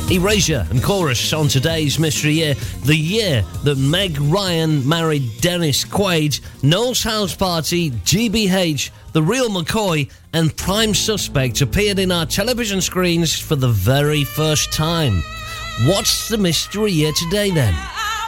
Erasure and Chorus on today's Mystery Year, the year that Meg Ryan married Dennis Quaid, Noel's House Party, GBH, The Real McCoy and Prime Suspect appeared in our television screens for the very first time. What's the Mystery Year today then?